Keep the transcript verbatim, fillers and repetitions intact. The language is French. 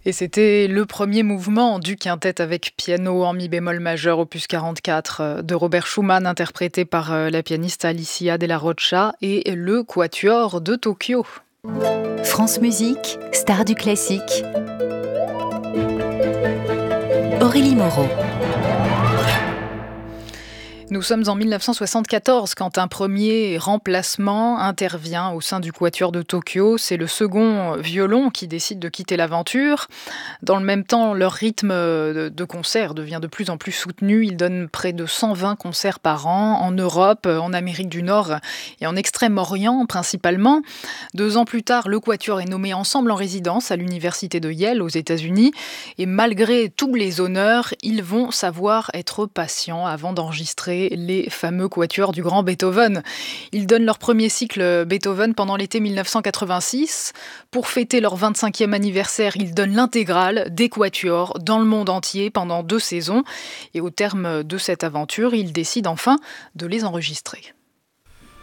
Et c'était le premier mouvement du quintet avec piano en mi bémol majeur opus quarante-quatre euh, de Robert Schumann, interprété par euh, la pianiste Alicia Della Rocha, et le quatuor de Tokyo. France Musique, star du classique. Aurélie Moreau. Nous sommes en mille neuf cent soixante-quatorze quand un premier remplacement intervient au sein du Quatuor de Tokyo. C'est le second violon qui décide de quitter l'aventure. Dans le même temps, leur rythme de concert devient de plus en plus soutenu. Ils donnent près de cent vingt concerts par an en Europe, en Amérique du Nord et en Extrême-Orient principalement. Deux ans plus tard, le Quatuor est nommé ensemble en résidence à l'université de Yale aux États-Unis. Et malgré tous les honneurs, ils vont savoir être patients avant d'enregistrer les fameux quatuors du grand Beethoven. Ils donnent leur premier cycle Beethoven pendant l'été mille neuf cent quatre-vingt-six. Pour fêter leur vingt-cinquième anniversaire, ils donnent l'intégrale des quatuors dans le monde entier pendant deux saisons. Et au terme de cette aventure, ils décident enfin de les enregistrer.